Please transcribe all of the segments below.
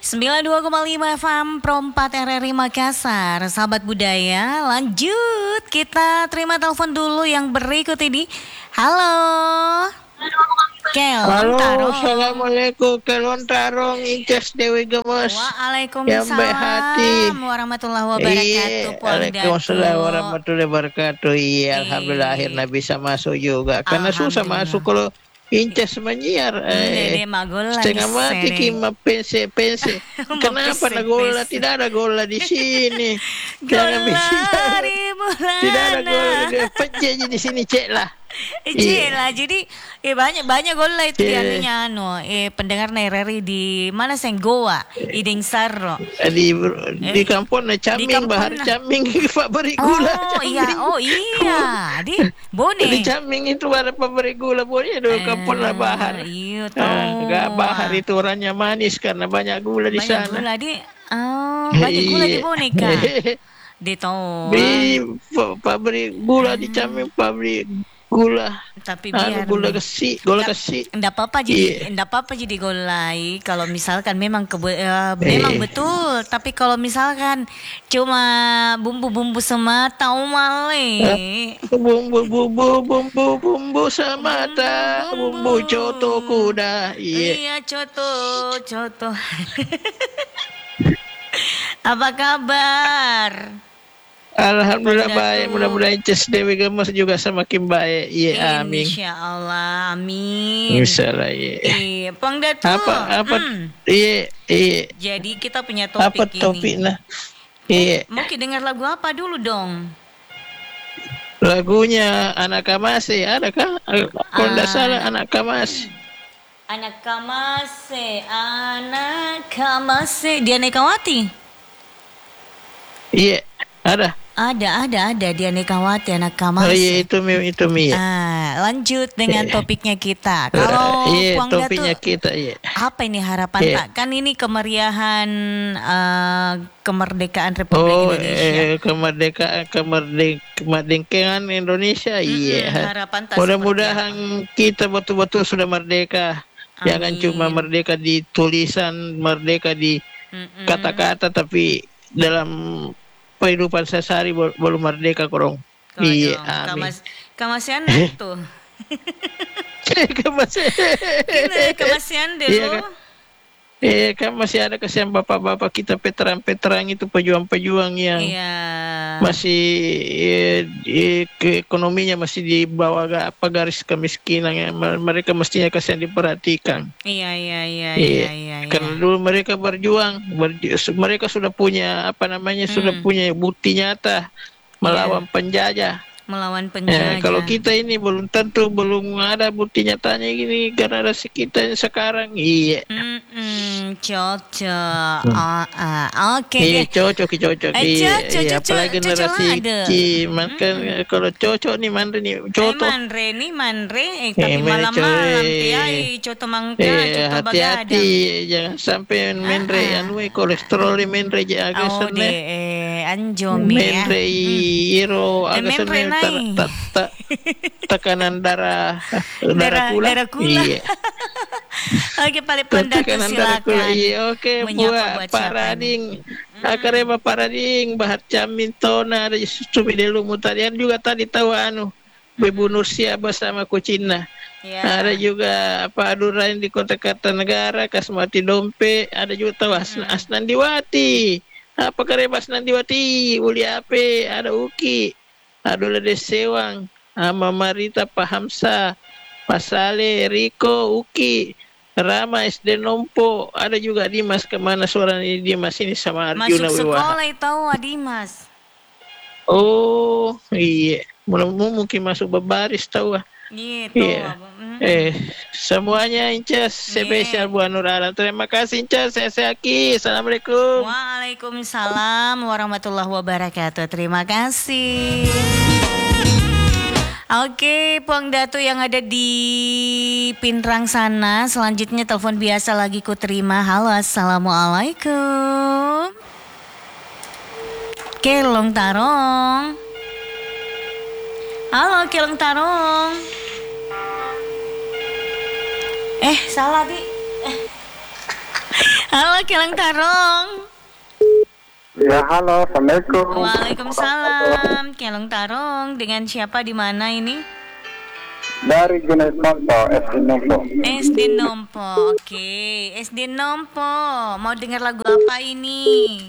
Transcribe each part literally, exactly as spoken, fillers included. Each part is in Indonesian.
sembilan puluh dua koma lima F M Pro empat R R I Makassar. Sahabat budaya, lanjut kita terima telepon dulu yang berikut ini. Halo. Kelon Halo, Tarong. assalamualaikum Kelon Tarong, Incas Dewi Gemes. Waalaikumsalam warahmatullahi wabarakatuh. Iya, Waalaikumsalam warahmatullahi wabarakatuh. Iya, alhamdulillah akhirnya bisa masuk juga. Karena susah masuk kalau Incas menyiar. Eh, setengah mati kima pense pense. Kenapa na gola? Tidak ada gola di sini. Jangan bisa. Tidak ada gola. Pecah di sini cek lah. Cek lah. Jadi eh, banyak banyak gola itu di anunya anu. Eh pendengar Nereri di mana seng Goa, Iding Sarro. Di di kampung na Caming, Bahar Caming pabrik gula. Oh iya, oh iya. Di Bone. Di Caming itu ada pabrik gula Bone do kampung na Bahar. Iya tahu. Enggak Bahar itu orangnya manis karena banyak gula di sana. Banyak gula di. Oh, banyak gula di Boneka. Di tahu. Di pabrik gula di Caming, pabrik gula. Tapi biar gula kesi, gula kesi. Enggak apa-apa jadi, enggak apa-apa jadi golai kalau misalkan memang kebe, uh, memang betul, tapi kalau misalkan cuma bumbu-bumbu semata umale. Bumbu-bumbu bumbu bumbu semata, bumbu coto kuda. Iya. Iya, coto, coto. Apa kabar? Alhamdulillah baik, mudah-mudahan Incas Dewi Gemes juga semakin baik. Iya, amin. Insya Allah, amin. Insyaallah, iya. Iya, Pong Datu. Apa, apa? Hmm. Iya, iya. Jadi kita punya topik apa topik ini. Nah? Iya. Mungkin dengar lagu apa dulu dong? Lagunya Anak Kamase, ada kah? Kalau tidak ah. salah Anak Kamase. Anak Kamase, Anak Kamase, dia Nekawati. Iya, ada. Ada, ada, ada dia Nekawati, Anak Kamase. Oh iya, itu mi, itu mi. Ah, lanjut dengan yeah. topiknya kita. Kalau iya, Puang topiknya Datu, kita, iya. apa ini harapan yeah. Pak? Kan ini kemeriahan uh, kemerdekaan Republik oh, Indonesia. Eh, kemerdekaan, kemerdek, kemerdekaan Indonesia, hmm, iya. Harapan mudah-mudahan kita betul-betul sudah merdeka. Amin. Jangan cuma merdeka di tulisan, merdeka di Mm-mm. kata-kata, tapi dalam kehidupan sehari belum merdeka korong. Iya, amin. Kamasian tuh. Kamasian. Kena kamasian dulu. Eh, kan masih ada kesian bapak-bapak kita veteran-veteran itu pejuang-pejuang yang iya. masih eh, eh, ke ekonominya masih di bawah apa garis kemiskinan ya. Mereka mestinya kesian diperhatikan. Iya iya iya eh, iya iya. Karena dulu mereka berjuang, berju, mereka sudah punya apa namanya hmm. sudah punya bukti nyata melawan yeah. penjajah. Melawan penjajah. Ya, kalau kita ini belum tentu belum ada bukti nyatanya gini karena rasa kita sekarang iya. Mm-mm, cocok. Hmm. Oh, uh, Oke. Okay, iya, cocok, cocok. Eh, iya, cocok, iya. Apalagi generasi ciman kan hmm. kalau cocok nih Mandre nih cocok. Eh, Mandre nih Mandre, eh, tapi eh, malam-malam tiai coto mangka, eh, coto hati-hati, bagadang. jangan sampai Mandre ah, anu kolesterol di Mandre agak oh, sana. Eh, anjomi ya. Mandre iro agak sana. Tak, tak, tak, tekanan darah darah kula, darah kula. Iya. Oke, Pak Pandatu silakan. Iya, oke, buat Parading, akareba Parading, Bahar Camin Tona, ada Sumi Delu Mutarian juga tadi tahu anu, Bebu Nursia bersama Kucina. Ya. Ada juga apa Adurain di Kota Kartanegara, Kasmati Dompe, ada juga tahu Asn hmm. Asnandiwati. Apa kareba Asnandiwati, Uli Ape, ada Uki. Adulah Desewang, Ama Marita Pahamsa, Pasale, Riko, Uki, Rama, S D Nompo, ada juga Dimas, kemana suara ini Dimas ini sama Arjuna Masuk Wiwaha. Sekolah itu Dimas. Oh iya, mungkin masuk berbaris tahu ah. Gitu. Iya. Mm. Eh, semuanya Incas, spesial buat Nur Alam. Terima kasih Incas, saya Seki. Assalamualaikum. Waalaikumsalam warahmatullahi wabarakatuh. Terima kasih. Oke, Puang Datu yang ada di Pinrang sana. Selanjutnya telepon biasa lagi ku terima. Halo, assalamualaikum. Kelong Tarong. Halo, Kelong Tarong. Eh, salah di. Halo Kelang Tarong. Ya, halo, assalamualaikum. Waalaikumsalam. Kelang Tarong, dengan siapa di mana ini? Dari Junaid Nompo, S D Nompo. S D Nompo, oke. S D Nompo, mau dengar lagu apa ini?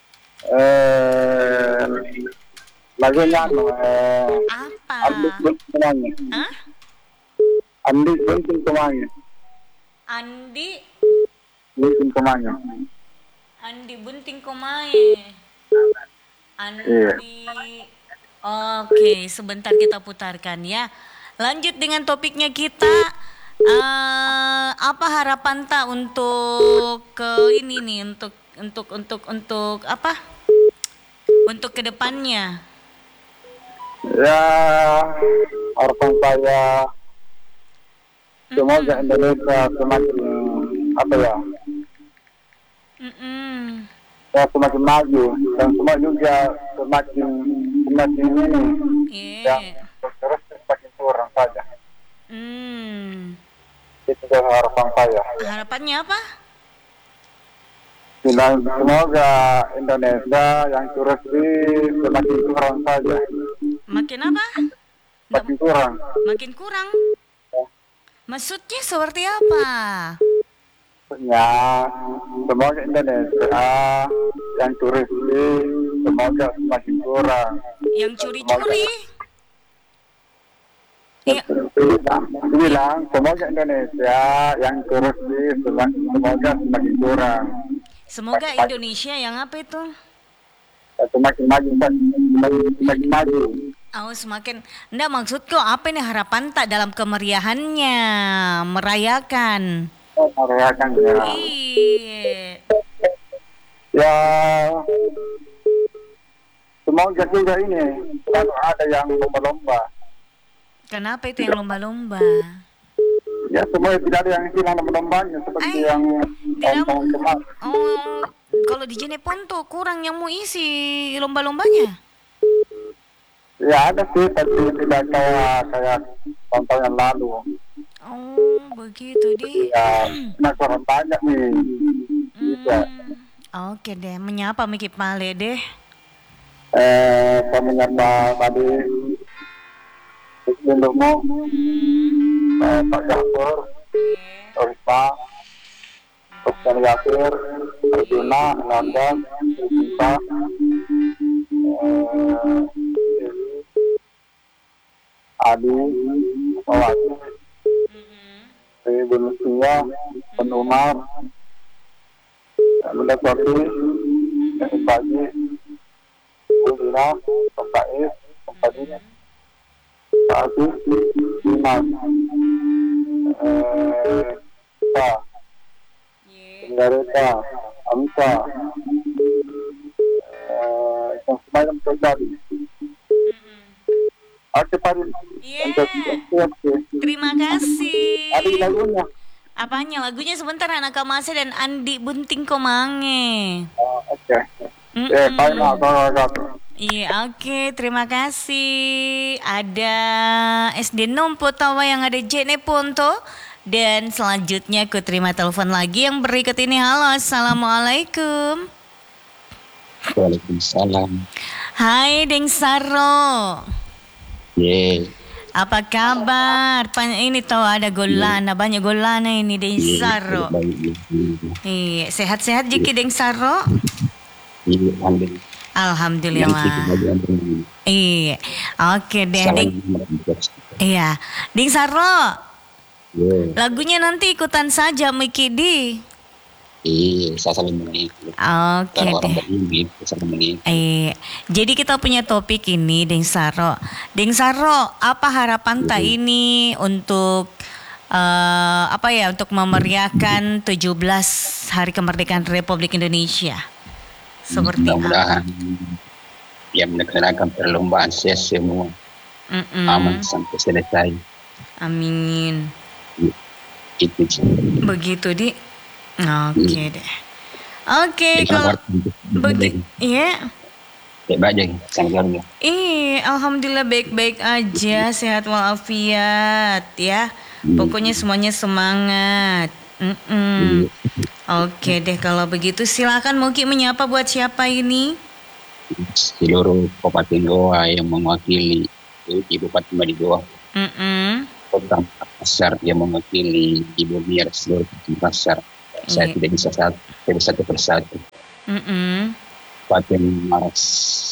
Eh, lagunya eh, Apa? Andi Bunting Kemangi. Hah? Andi Bunting Kemangi. Andi Bunting Kemangi. Andi Bunting Komae. Andi. Iya. Oke, sebentar kita putarkan ya. Lanjut dengan topiknya kita. Uh, apa harapan tak untuk ke ini nih, untuk untuk untuk untuk apa? Untuk kedepannya? Ya, harapan saya semoga Indonesia semakin apa ya? Mm-mm. Ya semakin maju dan semua juga semakin semakin ini Yeah. yang terus semakin kurang saja. Hmm. Itu adalah harapan saya. Harapannya apa? Dan semoga Indonesia yang kurus ini semakin kurang saja. Makin apa? Makin kurang. Makin kurang. Maksudnya seperti apa? Ya, semoga Indonesia yang kurus ini semoga semakin kurang. Yang curi-curi? Ya. Bilang semoga Indonesia yang kurus ini semakin, semoga semakin kurang. Semoga Indonesia yang apa itu? Semakin maju, semakin, semakin maju. Oh, semakin. Enggak, maksudku apa nih harapan tak dalam kemeriahannya merayakan? Oh, merayakan ya. Iya. Ya, semoga juga ini selalu ada yang lomba-lomba. Kenapa itu yang lomba-lomba? Ya, semoga tidak ada yang hilang lomba-lombanya seperti Ay, yang tidak. tahun kemarin. Oh, kalau di Jenepon tuh kurang yang mau isi lomba-lombanya. Ya ada sih, tapi tidak kayak kayak tahun yang lalu. Oh, begitu deh. Ya, nah kurang banyak nih. Bisa. Hmm. Oke deh, menyapa Miki Pale deh. Eh, kami nyapa tadi sebelumnya eh, Pak Jafur, Risma, Dokter Yasir, Arjuna, Nanda, Risma, eh, Adi, Mawati, Sri Bunusia, Penumar, Bunda Sofi, Dari Pagi, Budina, Pekais, Pekadinya, Pagi, Dimas, eh, Pak, Gareta, Amsa, eh, yang semalam terjadi. Oke, Pak. Yeah. Terima kasih. Ada lagunya. Apanya? Lagunya sebentar, Anak Kamase dan Andi Bunting Komange. Oh, oke. Mm-mm. Eh, Pak, maaf, Iya, oke, terima kasih. Ada S D Nompo Tawa yang ada Jene Ponto. Dan selanjutnya aku terima telepon lagi yang berikut ini. Halo, assalamualaikum. Waalaikumsalam. Hai Deng Saro. Ye. Apa kabar? Pan ini tahu ada golana, banyak golana ini Deng Saro. Iya, sehat-sehat Jiki Deng Saro? Iya, alhamdulillah. Alhamdulillah. Iya. Oke deh, Deng. Iya. Deng Saro. Ye. Lagunya nanti ikutan saja Miki di. Iya, saya saling mengikuti. Oke Kalau orang deh. beriman, saya saling mengikuti. Eh, jadi kita punya topik ini, Deng Saro. Deng Saro, apa harapan tak ini untuk eh, apa ya, untuk memeriahkan tujuh belas Hari Kemerdekaan Republik Indonesia? Seperti Mudah-mudahan apa? yang melaksanakan perlombaan sukses semua Mm-mm. aman sampai selesai. Amin. Itu Begitu di. Oke deh. Oke, kalau begi, iya. baik aja, sangat keluarga. Ih, alhamdulillah baik-baik aja, sehat walafiat ya. Pokoknya semuanya semangat. Mm-mm. Oke deh kalau begitu silakan Muki menyapa buat siapa ini? Seluruh Kabupaten Goa yang mewakili Ibu Fatima di Goa. Mm-mm. Kota Makassar yang mewakili Ibu Mir seluruh Makassar. Saya Iya. tidak bisa satu, tidak satu persatu. Mm-mm. Kabupaten Maras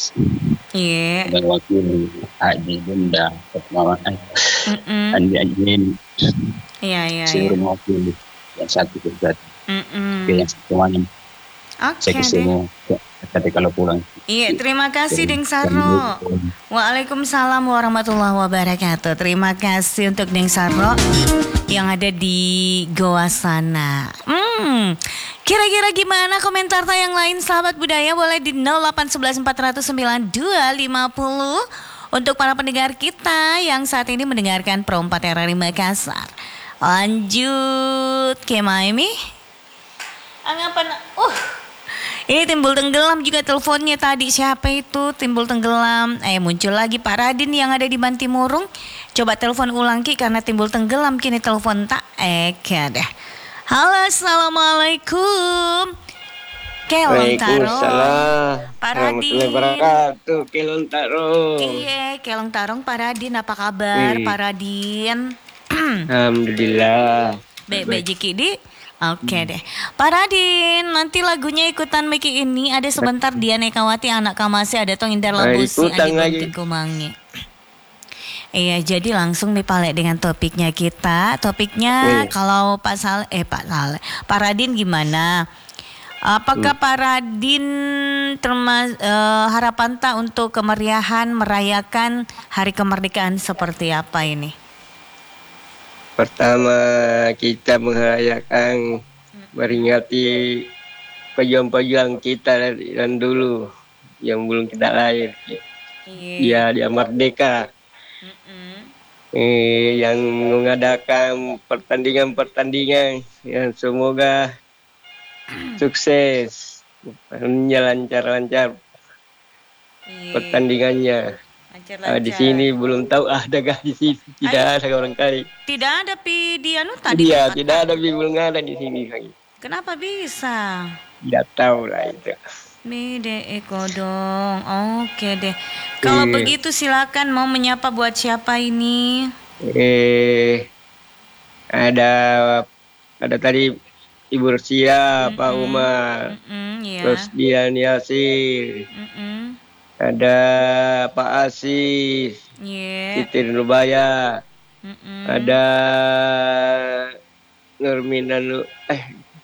Iya. mewakili Adi Bunda, Mama Mm-mm. Andi Ajin, Iya iya. seluruh iya. mewakili yang satu persatu. Mm-mm. Oke, yang semuanya Oke saya deh. kesini nanti kalau pulang. Iya, terima kasih Deng Sarro. Waalaikumsalam warahmatullahi wabarakatuh. Terima kasih untuk Deng Sarro yang ada di Goa sana. Hmm, kira-kira gimana komentar yang lain sahabat budaya boleh di nol delapan satu satu empat nol sembilan dua lima nol untuk para pendengar kita yang saat ini mendengarkan Pro empat R R I Makassar. Lanjut ke Maimi. Anggapan, uh, ini timbul tenggelam juga teleponnya tadi. Siapa itu timbul tenggelam? Eh muncul lagi Pak Radin yang ada di Bantimurung. Coba telepon ulang Ki karena timbul tenggelam kini telepon tak eh deh. Halo assalamualaikum. Kelong Tarong. Pak Radin. Wabarakatuh, Kelong Tarong. Iya, Kelong Tarong Pak Radin apa kabar Wih. Pak Radin? Alhamdulillah. Be Jiki di. Oke deh, Pak Radin, nanti lagunya ikutan Miki ini ada sebentar dia Nekawati anak Kamasi ada tong Indar Lambusi ikutan ada lagi. Gunting Kumangi. Iya, jadi langsung nih Pale dengan topiknya kita. Topiknya Iya. kalau Pak Sal eh Pak Sal, Pak Radin gimana? Apakah Pak Radin termas eh, harapan tak untuk kemeriahan merayakan Hari Kemerdekaan seperti apa ini? Pertama kita merayakan meringati pejuang-pejuang kita dari dan dulu yang belum kita lahir. Iya. Ya, dia merdeka. Mm-mm. Eh, yang mengadakan pertandingan-pertandingan yang semoga sukses, lancar-lancar Iya. pertandingannya. Ah, di sini belum tahu adakah di sini, tidak ada orang kali. Tidak ada pi di anu tadi. Iya, tempat- tidak ada belum ada di sini lagi. Kenapa bisa? Tidak tahu lah itu. Mide kodong. Oke deh. Kalau Iya. begitu silakan mau menyapa buat siapa ini? Eh, ada ada tadi Ibu Rusia, Pak Umar, Mm-mm, ya. terus Dian Yasir, Mm-mm. ada Pak Asis, Iya. Siti Nubaya, Mm-mm. ada Nurmina Nu- eh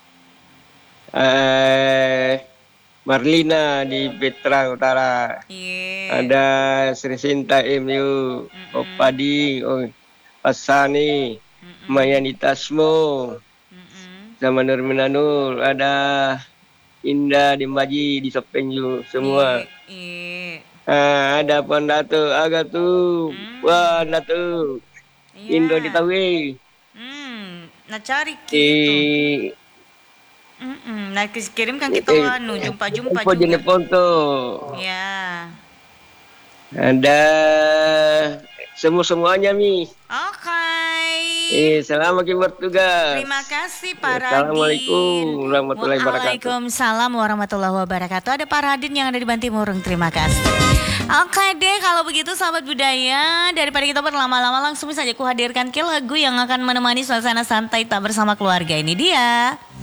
eh Marlina di Petra Utara. Iya. Ada Sri Sinta M U, Opading, oh, Pasani, Mayani Tasmo, Mm-mm. sama Nurmina Nur, ada Indah di Maji di Sopenju semua. Iya. Ah, ada Pandatu Agatu, wah Natu, Iya. Indo di Tawi, Hmm, nah cari di gitu. Mm-mm. Nah kirim kan kita Eh, anu jumpa-jumpa Info juga. Jeneponto, Ya. ada semua semuanya mi. Oke. Eh, selamat bertugas. Terima kasih Pak Radin. Assalamualaikum warahmatullahi wabarakatuh. Waalaikumsalam warahmatullahi wabarakatuh. Ada Pak Radin yang ada di Bantimurung. Terima kasih. Oke deh kalau begitu sahabat budaya, daripada kita berlama-lama langsung saja kuhadirkan ke lagu yang akan menemani suasana santai tak bersama keluarga. Ini dia.